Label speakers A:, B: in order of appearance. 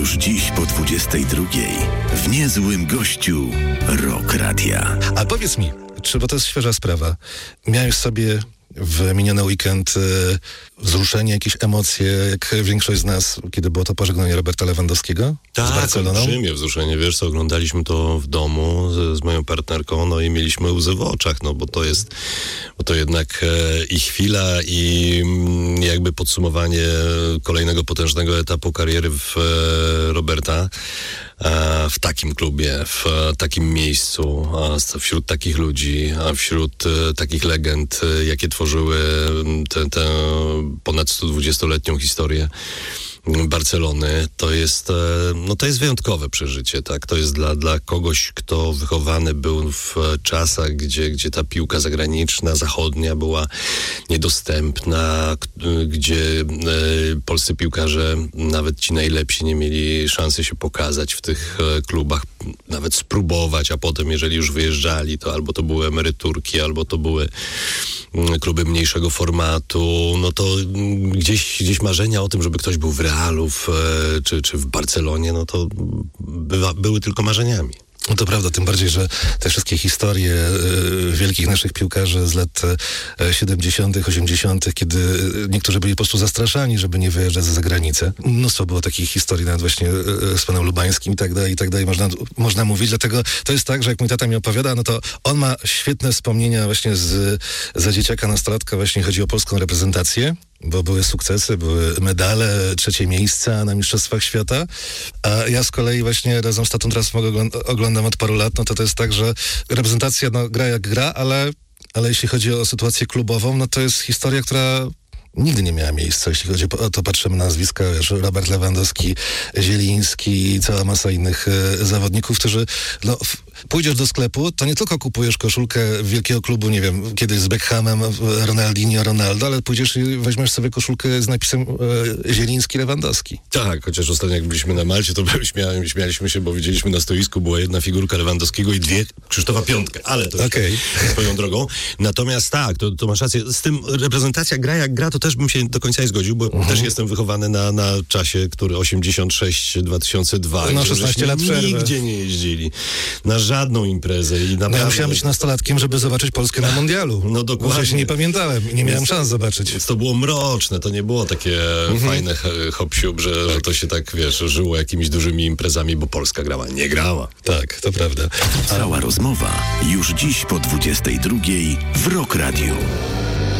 A: Już dziś po 22:00 w niezłym gościu Rock Radia.
B: A powiedz mi, bo to jest świeża sprawa, miałeś sobie w miniony weekend wzruszenie, jakieś emocje, jak większość z nas, kiedy było to pożegnanie Roberta Lewandowskiego z Barceloną?
C: Tak, olbrzymie wzruszenie, wiesz co, oglądaliśmy to w domu z moją partnerką, no i mieliśmy łzy w oczach, no bo to jednak i chwila, i jakby podsumowanie kolejnego potężnego etapu kariery Roberta w takim klubie, w takim miejscu, wśród takich ludzi, wśród takich legend, jakie tworzyły tę ponad 120-letnią historię Barcelony, to jest wyjątkowe przeżycie, tak? To jest dla kogoś, kto wychowany był w czasach, gdzie ta piłka zagraniczna, zachodnia była niedostępna, gdzie polscy piłkarze, nawet ci najlepsi, nie mieli szansy się pokazać w tych klubach, nawet spróbować, a potem, jeżeli już wyjeżdżali, to albo to były emeryturki, albo to były kluby mniejszego formatu, no to gdzieś marzenia o tym, żeby ktoś był w Realu czy w Barcelonie, no to były tylko marzeniami.
B: No to prawda, tym bardziej, że te wszystkie historie wielkich naszych piłkarzy z lat 70., 80., kiedy niektórzy byli po prostu zastraszani, żeby nie wyjeżdżać za granicę. Mnóstwo było takich historii, nawet właśnie z panem Lubańskim i tak dalej, można mówić. Dlatego to jest tak, że jak mój tata mi opowiada, no to on ma świetne wspomnienia właśnie za dzieciaka, nastolatka, właśnie chodzi o polską reprezentację, bo były sukcesy, były medale, 3. miejsca na Mistrzostwach Świata, a ja z kolei właśnie razem z tatą teraz oglądam od paru lat, no to jest tak, że reprezentacja gra jak gra, ale jeśli chodzi o sytuację klubową, no to jest historia, która nigdy nie miała miejsca, jeśli chodzi o to, patrzymy na nazwiska, Robert Lewandowski, Zieliński i cała masa innych zawodników, którzy, pójdziesz do sklepu, to nie tylko kupujesz koszulkę wielkiego klubu, nie wiem, kiedyś z Beckhamem, Ronaldinho, Ronaldo, ale pójdziesz i weźmiesz sobie koszulkę z napisem Zieliński, Lewandowski.
C: Tak, chociaż ostatnio jak byliśmy na Malcie, to śmialiśmy się, bo widzieliśmy na stoisku, była jedna figurka Lewandowskiego i 2 Krzysztofa Piątka, ale to swoją drogą. Natomiast tak, to masz rację, z tym reprezentacja gra jak gra, to też bym się do końca nie zgodził, bo też jestem wychowany na czasie, który 86-2002.
B: No 16 lat przerwy.
C: Nigdzie nie jeździli. Na żadną imprezę. I naprawdę...
B: Ja musiałem być nastolatkiem, żeby zobaczyć Polskę na mundialu.
C: No dokładnie.
B: Bo się nie pamiętałem i nie miałem szans zobaczyć.
C: Więc to było mroczne, to nie było takie fajne hop-siup, że to się tak, wiesz, żyło jakimiś dużymi imprezami, bo Polska grała. Nie grała.
B: Tak, to prawda.
A: Cała rozmowa już dziś po 22:00 w Rock Radiu.